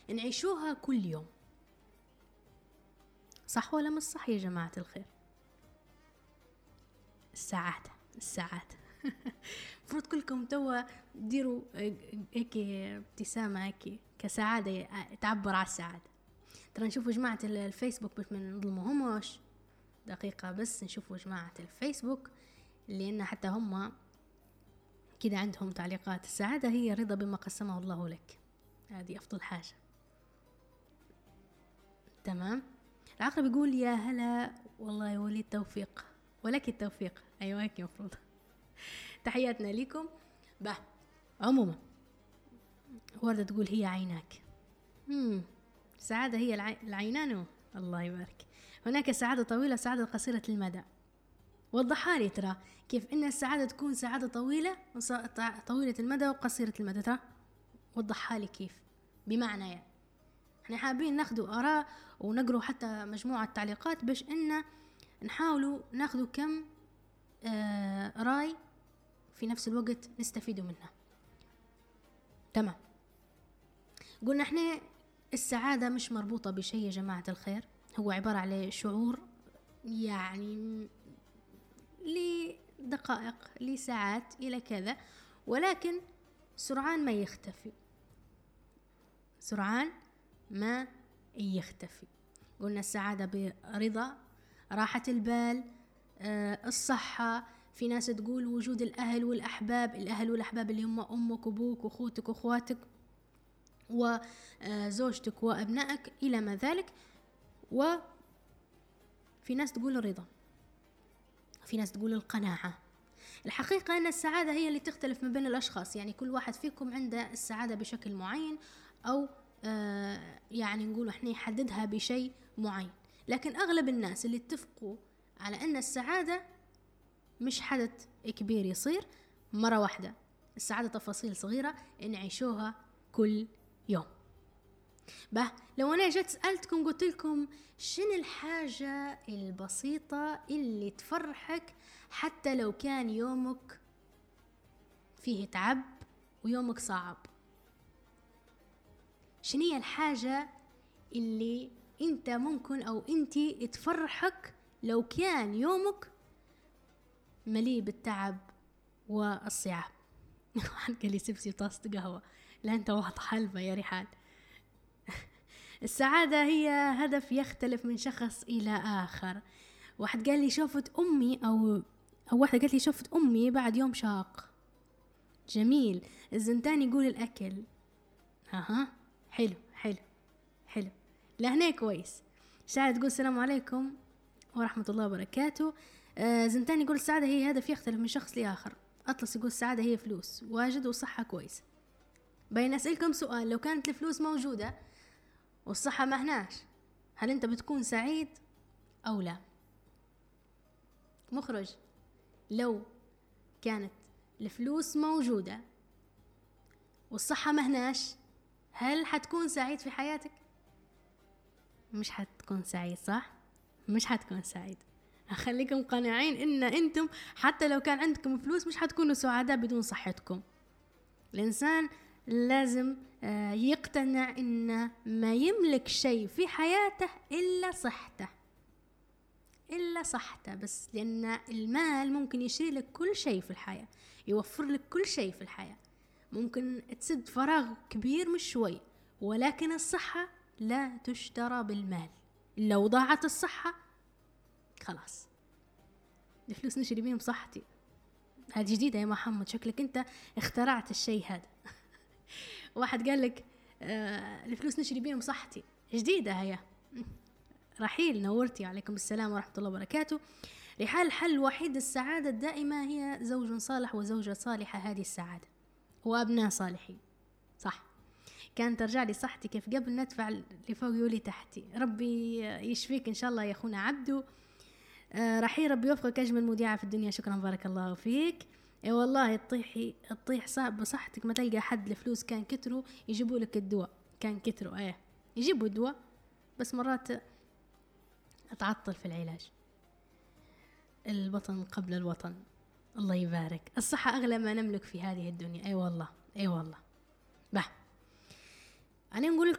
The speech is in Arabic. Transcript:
نعيشوها كل يوم. صح ولا مش صح يا جماعة الخير؟ السعادة المفروض كلكم توا ديروا هيك ابتسامة هيك كسعادة تعبر على السعادة. ترى نشوفوا جماعة الفيسبوك باش ما نظلمهمش دقيقة، بس نشوفوا جماعة الفيسبوك لأن حتى هم كده عندهم تعليقات: السعادة هي رضا بما قسمه الله لك. هذه أفضل حاجة. تمام. العقرب يقول: يا هلا والله ولي التوفيق ولك التوفيق. أيوة هيك مفروض. تحياتنا لكم. عموما وردة تقول: هي عيناك. السعادة هي العينان. الله يبارك. هناك سعادة طويلة، سعادة قصيرة المدى. وضحها لي ترى كيف إن السعادة تكون سعادة طويلة المدى وقصيرة المدى. ترى وضحها لي كيف. بمعنى يعني احنا حابين ناخدوا آراء ونقروا حتى مجموعة تعليقات باش إن نحاولوا ناخدوا كم رأي في نفس الوقت نستفيدوا منها. تمام. قلنا احنا السعادة مش مربوطة بشيء يا جماعة الخير، هو عبارة عن شعور يعني لدقائق لساعات إلى كذا، ولكن سرعان ما يختفي. قلنا السعادة برضا، راحة البال، الصحة. في ناس تقول وجود الأهل والأحباب اللي هم أمك وأبوك وأخوتك وأخواتك وزوجتك وأبنائك إلى ما ذلك. وفي ناس تقول الرضا، في ناس تقول القناعة. الحقيقة أن السعادة هي اللي تختلف ما بين الأشخاص، يعني كل واحد فيكم عنده السعادة بشكل معين، أو يعني نقول احنا نحددها بشيء معين. لكن أغلب الناس اللي اتفقوا على أن السعادة مش حدث كبير يصير مرة واحدة، السعادة تفاصيل صغيرة نعيشوها كل يوم. لو أنا جيت سألتكم قلت لكم شنو الحاجة البسيطة اللي تفرحك حتى لو كان يومك فيه تعب ويومك صعب؟ شنو هي الحاجة اللي انت ممكن او انتي تفرحك لو كان يومك مليء بالتعب والصعاب؟ واحد قال لي سبسي طاسة قهوة. لا انت واحد حلبة يا ريحان. السعادة هي هدف يختلف من شخص إلى آخر. واحد قال لي شوفت أمي أو واحدة قالت لي شوفت أمي بعد يوم شاق. جميل. الزنتان يقول الأكل. حلو. لهنا كويس. شاهد تقول السلام عليكم ورحمة الله وبركاته. زنتان يقول السعادة هي هدف يختلف من شخص لآخر. أطلس يقول السعادة هي فلوس واجد وصحة كويس. بين أسألكم سؤال: لو كانت الفلوس موجودة والصحة مهناش، هل أنت بتكون سعيد أو لا؟ مخرج: لو كانت الفلوس موجودة والصحة مهناش، هل حتكون سعيد في حياتك؟ مش حتكون سعيد، صح؟ مش حتكون سعيد. خليكم قانعين إن أنتم حتى لو كان عندكم فلوس مش حتكونوا سعداء بدون صحتكم. الإنسان لازم يقتنع إن ما يملك شيء في حياته إلا صحته بس، لأن المال ممكن يشتري لك كل شيء في الحياة، يوفر لك كل شيء في الحياة، ممكن تسد فراغ كبير مش شوي، ولكن الصحة لا تشترى بالمال. لو ضاعت الصحة خلاص. الفلوس نشري بيهم صحتي. هذه جديدة يا محمد، شكلك انت اخترعت الشيء هذا. واحد قال لك الفلوس نشري بيهم صحتي. جديدة هي. رحيل نورتي. عليكم السلام ورحمة الله وبركاته. رحال: الحل الوحيد السعادة الدائمة هي زوج صالح وزوجة صالحة، هذه السعادة، وأبناء صالحين. صح. كانت ترجع لي صحتي كيف قبل ندفع لفوق يولي تحتي. ربي يشفيك إن شاء الله يا أخونا عبدو. رحيل: ربي يوفقك أجمل مذيعة في الدنيا. شكرا بارك الله فيك. اي والله تطيح صعب بصحتك ما تلقى حد. الفلوس كان كتروا يجيبوا لك الدواء، كان كتروا يجيبوا الدواء، بس مرات اتعطل في العلاج. البطن قبل الوطن. الله يبارك. الصحة أغلى ما نملك في هذه الدنيا. اي والله. أنا نقول